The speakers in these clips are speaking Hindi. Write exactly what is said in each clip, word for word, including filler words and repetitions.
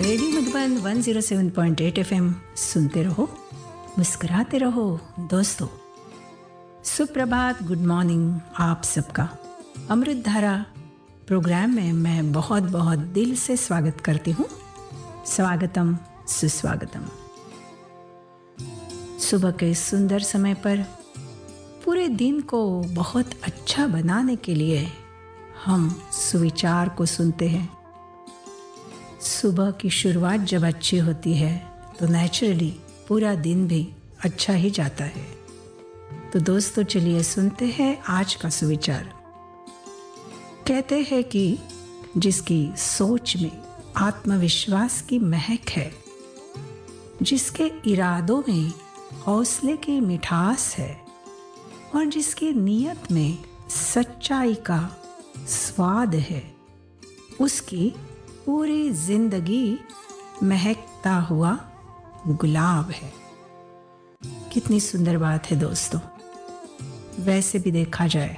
Radio Madhuban one zero seven point eight FM सुनते रहो, मुस्कुराते रहो दोस्तों। सुप्रभात, गुड मॉर्निंग आप सबका। अमृत धारा प्रोग्राम में मैं बहुत बहुत दिल से स्वागत करती हूँ। स्वागतम सुस्वागतम। सुबह के सुंदर समय पर पूरे दिन को बहुत अच्छा बनाने के लिए हम सुविचार को सुनते हैं। सुबह की शुरुआत जब अच्छी होती है तो नेचुरली पूरा दिन भी अच्छा ही जाता है। तो दोस्तों चलिए सुनते हैं आज का सुविचार। कहते हैं कि जिसकी सोच में आत्मविश्वास की महक है, जिसके इरादों में हौसले की मिठास है और जिसकी नीयत में सच्चाई का स्वाद है, उसकी पूरी जिंदगी महकता हुआ गुलाब है। कितनी सुंदर बात है दोस्तों। वैसे भी देखा जाए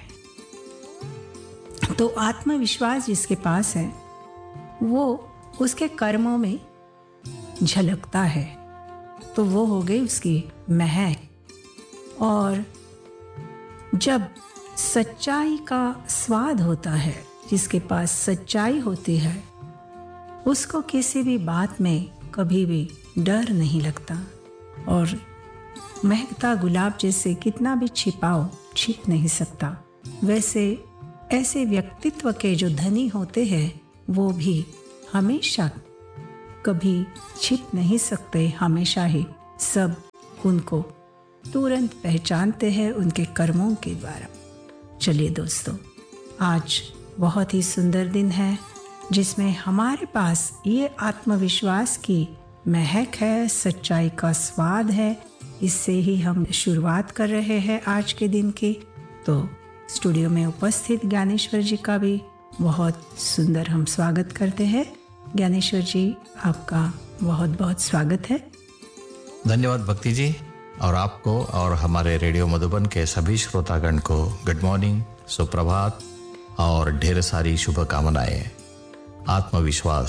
तो आत्मविश्वास जिसके पास है वो उसके कर्मों में झलकता है, तो वो हो गई उसकी महक। और जब सच्चाई का स्वाद होता है, जिसके पास सच्चाई होती है, उसको किसी भी बात में कभी भी डर नहीं लगता और महकता गुलाब जैसे कितना भी छिपाओ छिप नहीं सकता। वैसे ऐसे व्यक्तित्व के जो धनी होते हैं वो भी हमेशा कभी छिप नहीं सकते, हमेशा ही सब उनको तुरंत पहचानते हैं उनके कर्मों के द्वारा। चलिए दोस्तों, आज बहुत ही सुंदर दिन है जिसमें हमारे पास ये आत्मविश्वास की महक है, सच्चाई का स्वाद है। इससे ही हम शुरुआत कर रहे हैं आज के दिन की। तो स्टूडियो में उपस्थित ज्ञानेश्वर जी का भी बहुत सुंदर हम स्वागत करते हैं। ज्ञानेश्वर जी, आपका बहुत बहुत स्वागत है। धन्यवाद भक्ति जी, और आपको और हमारे रेडियो मधुबन के सभी श्रोतागण को गुड मॉर्निंग, सुप्रभात और ढेर सारी शुभकामनाएं। आत्मविश्वास,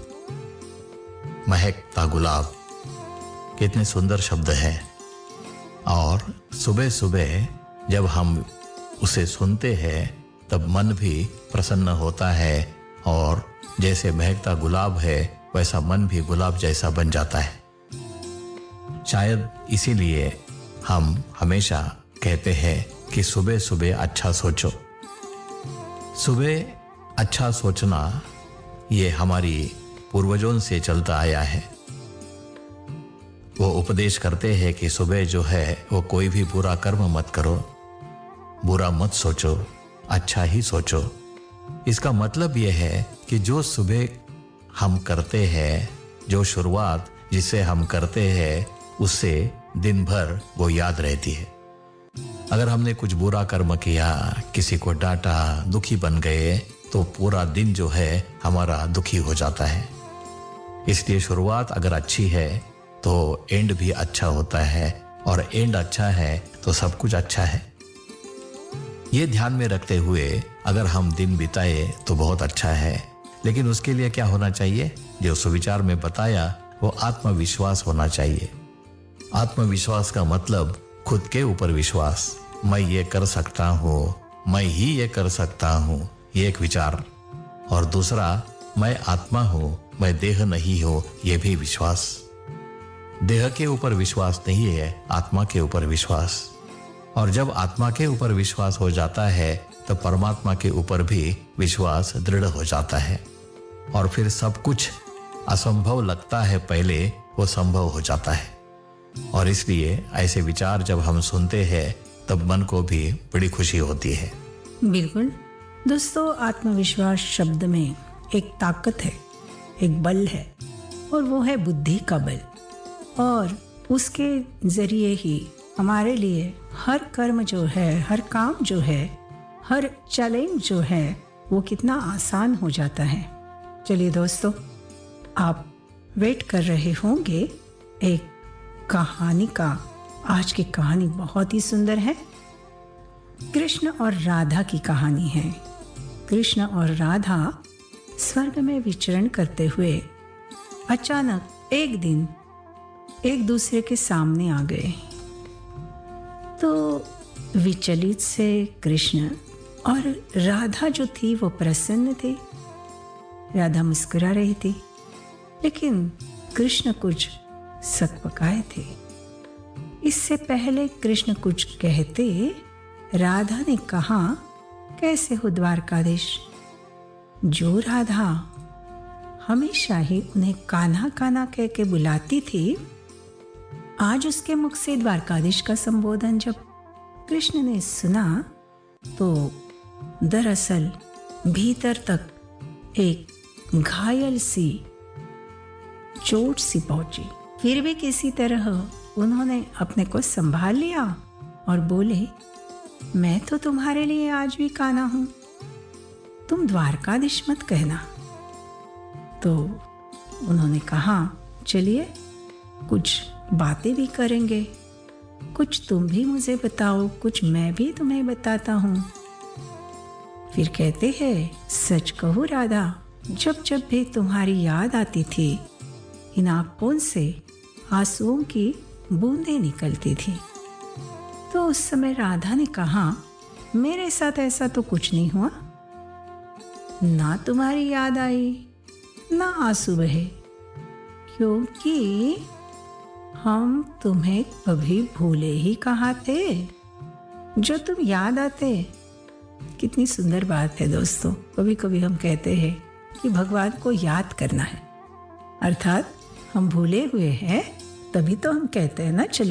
महकता गुलाब, कितने सुंदर शब्द हैं। और सुबह सुबह जब हम उसे सुनते हैं तब मन भी प्रसन्न होता है, और जैसे महकता गुलाब है वैसा मन भी गुलाब जैसा बन जाता है। शायद इसीलिए हम हमेशा कहते हैं कि सुबह सुबह अच्छा सोचो। सुबह अच्छा सोचना ये हमारी पूर्वजों से चलता आया है। वो उपदेश करते हैं कि सुबह जो है वो कोई भी बुरा कर्म मत करो, बुरा मत सोचो, अच्छा ही सोचो। इसका मतलब ये है कि जो सुबह हम करते हैं, जो शुरुआत जिसे हम करते हैं, उससे दिन भर वो याद रहती है। अगर हमने कुछ बुरा कर्म किया, किसी को डांटा, दुखी बन गए, तो पूरा दिन जो है हमारा दुखी हो जाता है। इसलिए शुरुआत अगर अच्छी है तो एंड भी अच्छा होता है, और एंड अच्छा है तो सब कुछ अच्छा है। ये ध्यान में रखते हुए अगर हम दिन बिताए तो बहुत अच्छा है। लेकिन उसके लिए क्या होना चाहिए? जो सुविचार में बताया वो आत्मविश्वास होना चाहिए। आत्मविश्वास का मतलब खुद के ऊपर विश्वास। मैं ये कर सकता हूँ, मैं ही ये कर सकता हूँ, ये एक विचार। और दूसरा, मैं आत्मा हूँ, मैं देह नहीं हूँ, ये भी विश्वास। देह के ऊपर विश्वास नहीं है, आत्मा के ऊपर विश्वास। और जब आत्मा के ऊपर विश्वास हो जाता है तो परमात्मा के ऊपर भी विश्वास दृढ़ हो जाता है, और फिर सब कुछ असंभव लगता है पहले, वो संभव हो जाता है। और इसलिए ऐसे विचार जब हम सुनते हैं तब मन को भी बड़ी खुशी होती है। बिल्कुल दोस्तों, आत्मविश्वास शब्द में एक ताकत है, एक बल है, और वो है बुद्धि का बल। और उसके जरिए ही हमारे लिए हर कर्म जो है, हर काम जो है, हर चैलेंज जो है, वो कितना आसान हो जाता है। चलिए दोस्तों, आप वेट कर रहे होंगे एक कहानी का। आज की कहानी बहुत ही सुंदर है। कृष्ण और राधा की कहानी है। कृष्ण और राधा स्वर्ग में विचरण करते हुए अचानक एक दिन एक दूसरे के सामने आ गए। तो विचलित से कृष्ण और राधा जो थी वो प्रसन्न थे। राधा मुस्कुरा रही थी, लेकिन कृष्ण कुछ सकपकाए थे। इससे पहले कृष्ण कुछ कहते, राधा ने कहा, कैसे हो द्वारकाधीश? जो राधा हमेशा ही उन्हें कान्हा कान्हा कह के बुलाती थी, आज उसके मुख से द्वारकाधीश का संबोधन जब कृष्ण ने सुना तो दरअसल भीतर तक एक घायल सी चोट सी पहुंची। फिर भी किसी तरह उन्होंने अपने को संभाल लिया और बोले, मैं तो तुम्हारे लिए आज भी कान्हा हूं, तुम द्वारकाधीश मत कहना। तो उन्होंने कहा, चलिए कुछ बातें भी करेंगे, कुछ तुम भी मुझे बताओ, कुछ मैं भी तुम्हें बताता हूं। फिर कहते हैं, सच कहो राधा, जब जब भी तुम्हारी याद आती थी, इन आंखों से आंसुओं की बूंदें निकलती थी। तो उस समय राधा ने कहा, मेरे साथ ऐसा तो कुछ नहीं हुआ, ना तुम्हारी याद आई ना आंसू बहे, क्योंकि हम तुम्हें कभी भूले ही कहाँ थे, जो तुम याद आते। कितनी सुंदर बात है दोस्तों। कभी कभी हम कहते हैं कि भगवान को याद करना है, अर्थात हम भूले हुए हैं, तभी तो हम कहते हैं ना, चलो